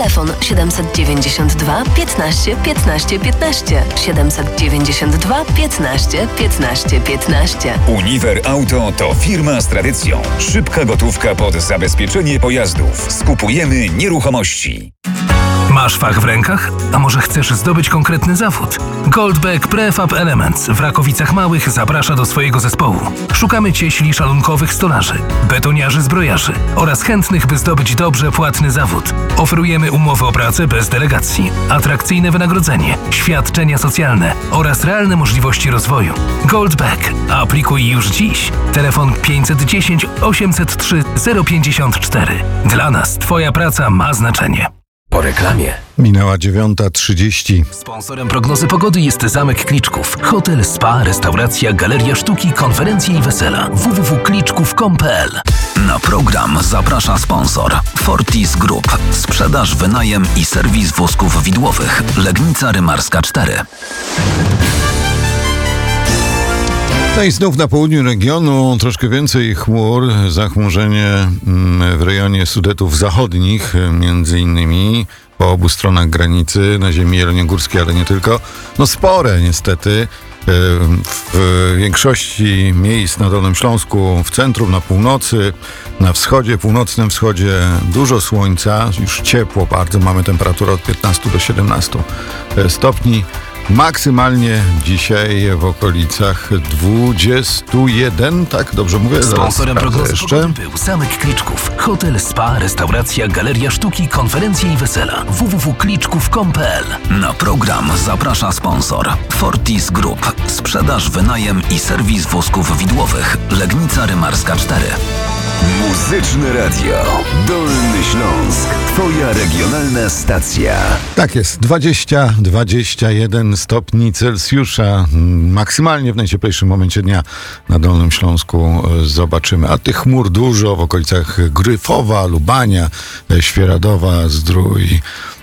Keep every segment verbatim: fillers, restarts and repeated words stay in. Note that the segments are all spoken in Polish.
Telefon siedemset dziewięćdziesiąt dwa piętnaście piętnaście piętnaście. siedemset dziewięćdziesiąt dwa piętnaście piętnaście piętnaście. Uniwer Auto to firma z tradycją. Szybka gotówka pod zabezpieczenie pojazdów. Skupujemy nieruchomości. Masz fach w rękach? A może chcesz zdobyć konkretny zawód? Goldbeck Prefab Elements w Rakowicach Małych zaprasza do swojego zespołu. Szukamy cieśli szalunkowych stolarzy, betoniarzy zbrojarzy oraz chętnych, by zdobyć dobrze płatny zawód. Oferujemy umowy o pracę bez delegacji, atrakcyjne wynagrodzenie, świadczenia socjalne oraz realne możliwości rozwoju. Goldbeck. Aplikuj już dziś. Telefon pięćset dziesięć osiemset trzy zero pięćdziesiąt cztery. Dla nas Twoja praca ma znaczenie. Po reklamie. Minęła dziewiąta trzydzieści. Sponsorem prognozy pogody jest Zamek Kliczków. Hotel, spa, restauracja, galeria sztuki, konferencje i wesela. w w w kropka kliczków kropka com kropka p l. Na program zaprasza sponsor Fortis Group. Sprzedaż, wynajem i serwis wózków widłowych. Legnica Rymarska cztery. No i znów na południu regionu troszkę więcej chmur, zachmurzenie w rejonie Sudetów Zachodnich, między innymi po obu stronach granicy, na ziemi jeleniogórskiej, ale nie tylko. No spore niestety. W większości miejsc na Dolnym Śląsku, w centrum, na północy, na wschodzie, północnym wschodzie dużo słońca, już ciepło bardzo, mamy temperaturę od piętnastu do siedemnastu stopni. Maksymalnie dzisiaj w okolicach dwudziestu jeden, tak dobrze mówię? Sponsorem prognozy jeszcze był Zamek Kliczków. Hotel, spa, restauracja, galeria sztuki, konferencje i wesela. w w w kropka kliczków kropka com kropka p l. Na program zaprasza sponsor Fortis Group. Sprzedaż, wynajem i serwis wózków widłowych. Legnica Rymarska cztery. Muzyczne Radio Dolny Śląsk. Twoja regionalna stacja. Tak jest, dwadzieścia dwadzieścia jeden stopni Celsjusza. Maksymalnie w najcieplejszym momencie dnia na Dolnym Śląsku zobaczymy. A tych chmur dużo w okolicach Gryfowa, Lubania, Świeradowa, Zdrój.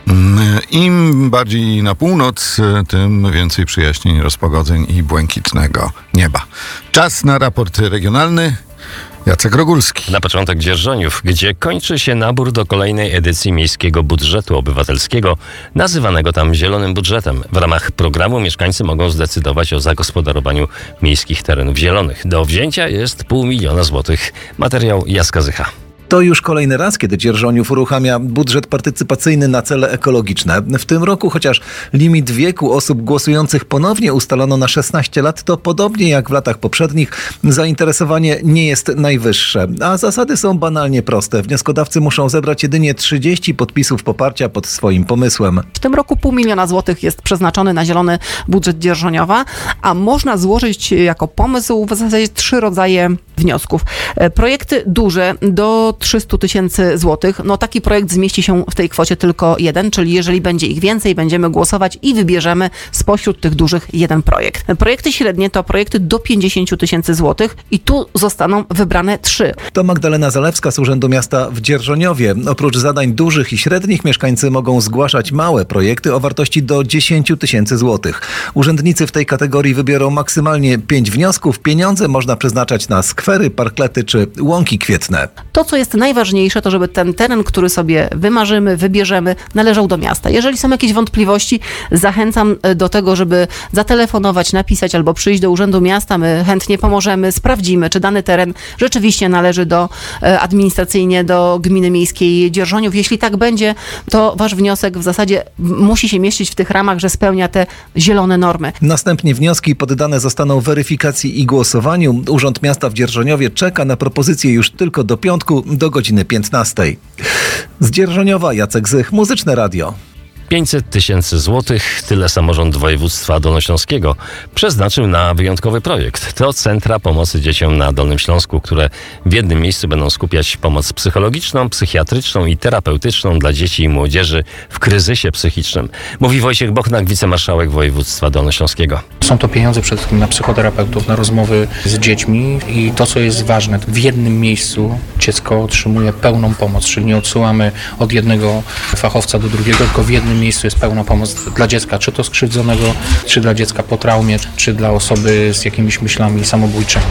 Im bardziej na północ, tym więcej przyjaśnień, rozpogodzeń i błękitnego nieba. Czas na raport regionalny. Jacek Rogulski. Na początek Dzierżoniów, gdzie kończy się nabór do kolejnej edycji Miejskiego Budżetu Obywatelskiego, nazywanego tam Zielonym Budżetem. W ramach programu mieszkańcy mogą zdecydować o zagospodarowaniu miejskich terenów zielonych. Do wzięcia jest pół miliona złotych. Materiał Jacka Zycha. To już kolejny raz, kiedy Dzierżoniów uruchamia budżet partycypacyjny na cele ekologiczne. W tym roku, chociaż limit wieku osób głosujących ponownie ustalono na szesnaście lat, to podobnie jak w latach poprzednich zainteresowanie nie jest najwyższe. A zasady są banalnie proste. Wnioskodawcy muszą zebrać jedynie trzydzieści podpisów poparcia pod swoim pomysłem. W tym roku pół miliona złotych jest przeznaczony na zielony budżet Dzierżoniowa, a można złożyć jako pomysł w zasadzie trzy rodzaje wniosków. Projekty duże do trzysta tysięcy złotych. No taki projekt zmieści się w tej kwocie tylko jeden, czyli jeżeli będzie ich więcej, będziemy głosować i wybierzemy spośród tych dużych jeden projekt. Projekty średnie to projekty do pięćdziesiąt tysięcy złotych i tu zostaną wybrane trzy. To Magdalena Zalewska z Urzędu Miasta w Dzierżoniowie. Oprócz zadań dużych i średnich mieszkańcy mogą zgłaszać małe projekty o wartości do dziesięć tysięcy złotych. Urzędnicy w tej kategorii wybiorą maksymalnie pięć wniosków. Pieniądze można przeznaczać na skwery, parklety czy łąki kwietne. To, co jest najważniejsze, to żeby ten teren, który sobie wymarzymy, wybierzemy, należał do miasta. Jeżeli są jakieś wątpliwości, zachęcam do tego, żeby zatelefonować, napisać albo przyjść do Urzędu Miasta. My chętnie pomożemy, sprawdzimy, czy dany teren rzeczywiście należy do administracyjnie do Gminy Miejskiej Dzierżoniów. Jeśli tak będzie, to wasz wniosek w zasadzie musi się mieścić w tych ramach, że spełnia te zielone normy. Następnie wnioski poddane zostaną weryfikacji i głosowaniu. Urząd Miasta w Dzierżoniowie czeka na propozycje już tylko do piątku do godziny piętnastej. Z Dzierżoniowa Jacek Zych, Muzyczne Radio. pięćset tysięcy złotych, tyle samorząd województwa dolnośląskiego przeznaczył na wyjątkowy projekt. To centra pomocy dzieciom na Dolnym Śląsku, które w jednym miejscu będą skupiać pomoc psychologiczną, psychiatryczną i terapeutyczną dla dzieci i młodzieży w kryzysie psychicznym. Mówi Wojciech Bochnak, wicemarszałek województwa dolnośląskiego. Są to pieniądze przede wszystkim na psychoterapeutów, na rozmowy z dziećmi i to, co jest ważne, w jednym miejscu dziecko otrzymuje pełną pomoc, czyli nie odsyłamy od jednego fachowca do drugiego, tylko w jednym miejscu jest pełna pomoc dla dziecka, czy to skrzywdzonego, czy dla dziecka po traumie, czy dla osoby z jakimiś myślami samobójczymi.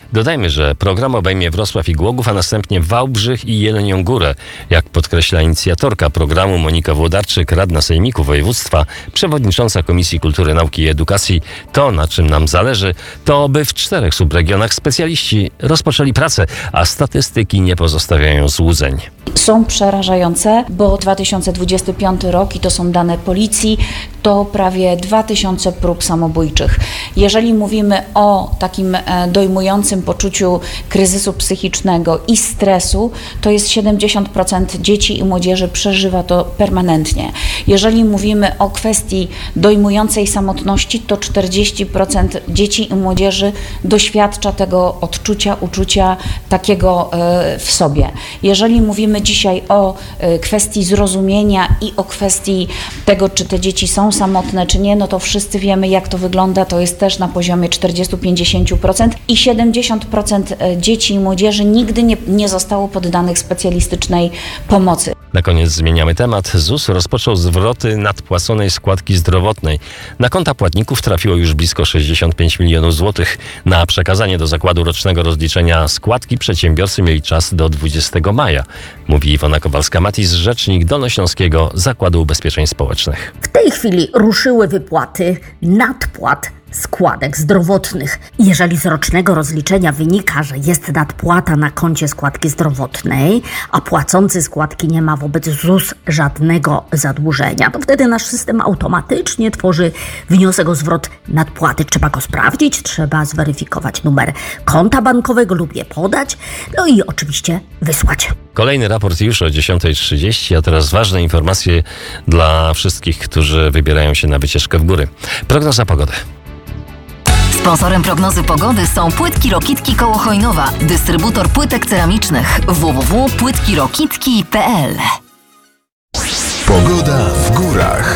Dodajmy, że program obejmie Wrocław i Głogów, a następnie Wałbrzych i Jelenią Górę. Jak podkreśla inicjatorka programu Monika Włodarczyk, radna Sejmiku Województwa, przewodnicząca Komisji Kultury, Nauki i Edukacji, to, na czym nam zależy, to by w czterech subregionach specjaliści rozpoczęli pracę, a statystyki nie pozostawiają złudzeń. Są przerażające, bo dwa tysiące dwudziesty piąty rok, i to są dane policji, to prawie dwa tysiące prób samobójczych. Jeżeli mówimy o takim dojmującym poczuciu kryzysu psychicznego i stresu, to jest siedemdziesiąt procent dzieci i młodzieży przeżywa to permanentnie. Jeżeli mówimy o kwestii dojmującej samotności, to czterdzieści procent dzieci i młodzieży doświadcza tego odczucia, uczucia takiego w sobie. Jeżeli mówimy dzisiaj o kwestii zrozumienia i o kwestii tego, czy te dzieci są samotne, czy nie, no to wszyscy wiemy, jak to wygląda. To jest też na poziomie czterdzieści do pięćdziesięciu procent i siedemdziesiąt procent dzieci i młodzieży nigdy nie, nie zostało poddanych specjalistycznej pomocy. Na koniec zmieniamy temat. Z U S rozpoczął zwroty nadpłaconej składki zdrowotnej. Na konta płatników trafiło już blisko sześćdziesiąt pięć milionów złotych. Na przekazanie do zakładu rocznego rozliczenia składki przedsiębiorcy mieli czas do dwudziestego maja, mówi Iwona Kowalska-Matis, rzecznik Dolnośląskiego Zakładu Ubezpieczeń Społecznych. W tej chwili ruszyły wypłaty nadpłat składek zdrowotnych. Jeżeli z rocznego rozliczenia wynika, że jest nadpłata na koncie składki zdrowotnej, a płacący składki nie ma wobec Z U S żadnego zadłużenia, to wtedy nasz system automatycznie tworzy wniosek o zwrot nadpłaty. Trzeba go sprawdzić, trzeba zweryfikować numer konta bankowego lub je podać, no i oczywiście wysłać. Kolejny raport już o dziesiątej trzydzieści, a teraz ważne informacje dla wszystkich, którzy wybierają się na wycieczkę w góry. Prognoza pogody. Sponsorem prognozy pogody są Płytki Rokitki koło Chojnowa, dystrybutor płytek ceramicznych w w w kropka płytki rokitki kropka p l. Pogoda w górach.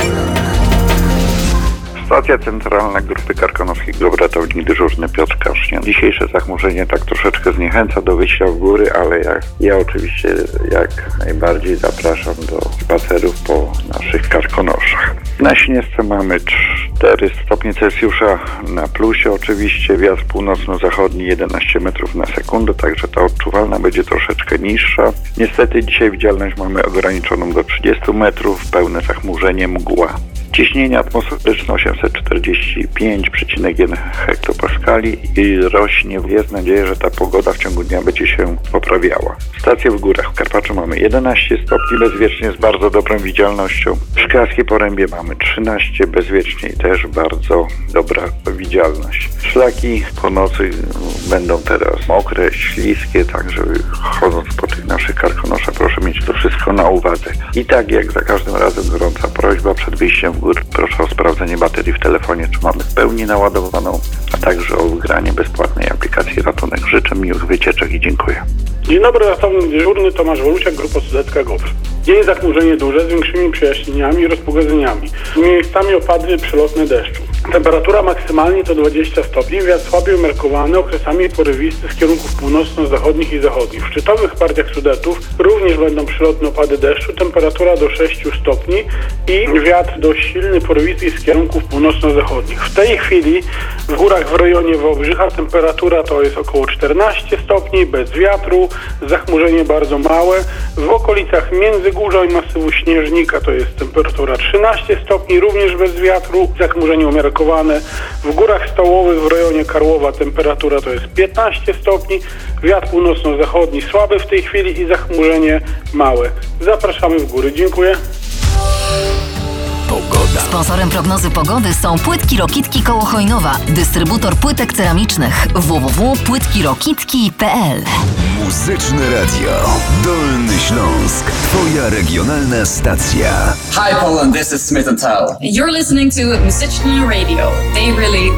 Stacja centralna Grupy Karkonoskiego, ratownik dyżurny Piotr Kasznian. Dzisiejsze zachmurzenie tak troszeczkę zniechęca do wyjścia w góry, ale ja, ja oczywiście jak najbardziej zapraszam do spacerów po naszych Karkonoszach. Na Śnieżce mamy cztery stopnie Celsjusza, na plusie oczywiście, wiatr północno-zachodni jedenaście metrów na sekundę, także ta odczuwalna będzie troszeczkę niższa. Niestety dzisiaj widzialność mamy ograniczoną do trzydziestu metrów, pełne zachmurzenie, mgła. Ciśnienie atmosferyczne osiemset czterdzieści pięć przecinek jeden hektopaskali i rośnie. Jest nadzieja, że ta pogoda w ciągu dnia będzie się poprawiała. Stacje w górach. W Karpaczu mamy jedenaście stopni bezwiecznie z bardzo dobrą widzialnością. W Szklarskiej Porębie mamy trzynaście bezwiecznie i też bardzo dobra widzialność. Szlaki po nocy będą teraz mokre, śliskie, także chodząc po tych naszych Karkonoszach proszę mieć to wszystko na uwadze. I tak jak za każdym razem gorąca prośba przed wyjściem w góry, proszę o sprawdzenie baterii w telefonie, czy mamy w pełni naładowaną, a także o wygranie bezpłatnej aplikacji Ratunek. Życzę miłych wycieczek i dziękuję. Dzień dobry, ratownik dyżurny Tomasz Wolusiak, Grupa Sudecka G O P R. Dzień zachmurzenie duże z większymi przejaśnieniami i rozpogodzeniami. Miejscami opady przelotne deszczu. Temperatura maksymalnie to dwadzieścia stopni, wiatr słaby umiarkowany, okresami porywisty z kierunków północno-zachodnich i zachodnich. W szczytowych partiach Sudetów również będą przelotne opady deszczu, temperatura do sześciu stopni i wiatr dość silny, porywisty z kierunków północno-zachodnich. W tej chwili w górach w rejonie Wałbrzycha temperatura to jest około czternaście stopni, bez wiatru, zachmurzenie bardzo małe. W okolicach Międzygórza i masywu Śnieżnika to jest temperatura trzynaście stopni, również bez wiatru, zachmurzenie umiarkowane. W górach stołowych w rejonie Karłowa temperatura to jest piętnaście stopni, wiatr północno-zachodni słaby w tej chwili i zachmurzenie małe. Zapraszamy w góry. Dziękuję. Pogoda. Sponsorem prognozy pogody są Płytki Rokitki koło Chojnowa, dystrybutor płytek ceramicznych w w w kropka płytki rokitki kropka p l. Muzyczne Radio. Dolny Śląsk. Twoja regionalna stacja. Hi Poland, this is Smith and Tell. You're listening to Muzyczne Radio. They really